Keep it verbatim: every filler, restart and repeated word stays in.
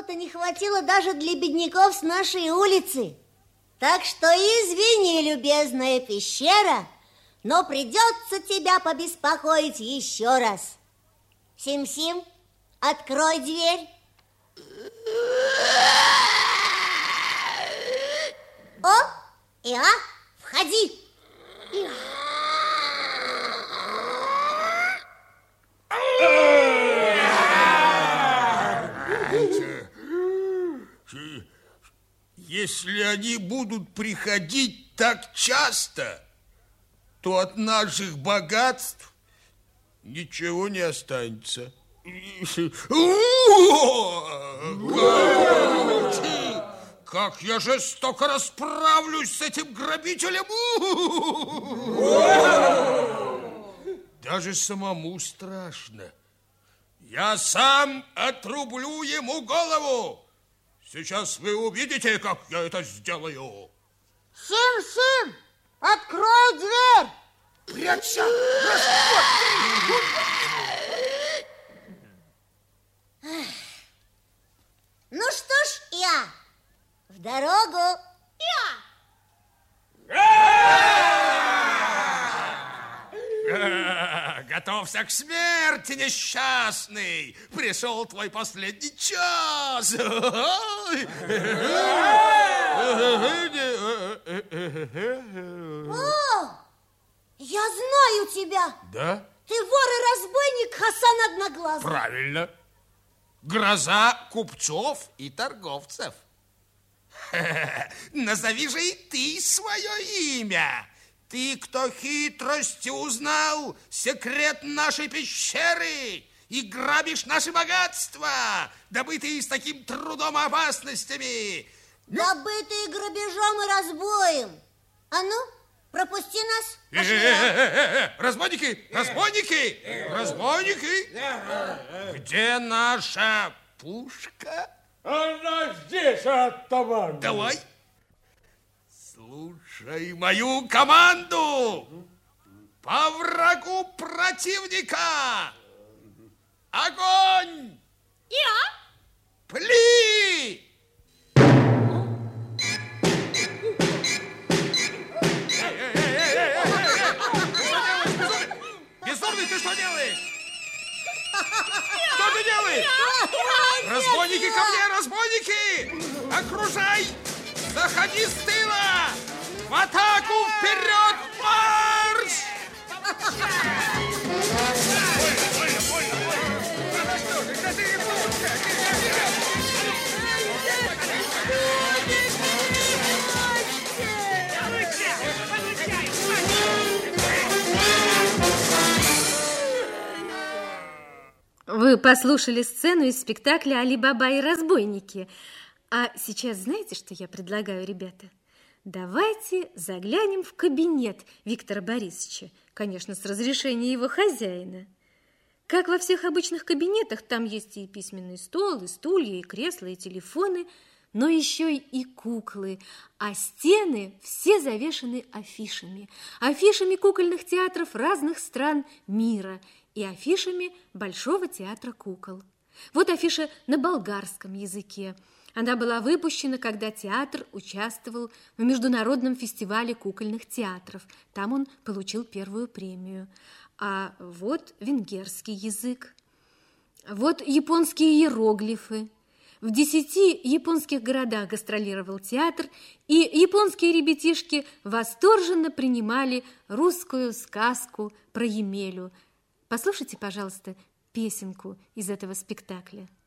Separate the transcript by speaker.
Speaker 1: золота не хватило даже для бедняков с нашей улицы. Так что извини, любезная пещера, но придется тебя побеспокоить еще раз. Сим-Сим, открой дверь. О, Иа, входи.
Speaker 2: Если они будут приходить так часто, то от наших богатств ничего не останется. Как я жестоко расправлюсь с этим грабителем! Даже самому страшно. Я сам отрублю ему голову. Сейчас вы увидите, как я это сделаю.
Speaker 3: Сим-Сим, открой дверь!
Speaker 2: Прячься!
Speaker 1: Ну что ж, Иа, в дорогу.
Speaker 2: Готовься к смерти, несчастный! Пришел твой последний час!
Speaker 1: О, я знаю тебя!
Speaker 2: Да?
Speaker 1: Ты вор и разбойник Хасан Одноглазый.
Speaker 2: Правильно. Гроза купцов и торговцев. Назови же и ты свое имя. Ты, кто хитростью узнал секрет нашей пещеры и грабишь наши богатства, добытые с таким трудом и опасностями.
Speaker 1: Добытые грабежом и разбоем. А ну, пропусти нас.
Speaker 2: Разбойники, разбойники, разбойники. Где наша пушка?
Speaker 4: Она здесь, атаман.
Speaker 2: Давай. Слушай мою команду. По врагу противника. Огонь!
Speaker 3: Я?
Speaker 2: Пли! Безумный, ты что делаешь? Что ты делаешь? Разбойники ко мне, разбойники! Окружай! Заходи с тыла! В атаку! Вперед! Марш!
Speaker 5: Вы послушали сцену из спектакля «Али-Баба и разбойники». А сейчас знаете, что я предлагаю, ребята? Давайте заглянем в кабинет Виктора Борисовича, конечно, с разрешения его хозяина. Как во всех обычных кабинетах, там есть и письменный стол, и стулья, и кресла, и телефоны, но еще и куклы, а стены все завешаны афишами. Афишами кукольных театров разных стран мира и афишами Большого театра кукол. Вот афиша на болгарском языке. Она была выпущена, когда театр участвовал в международном фестивале кукольных театров. Там он получил первую премию. А вот венгерский язык. Вот японские иероглифы. В десяти японских городах гастролировал театр, и японские ребятишки восторженно принимали русскую сказку про Емелю. Послушайте, пожалуйста, песенку из этого спектакля.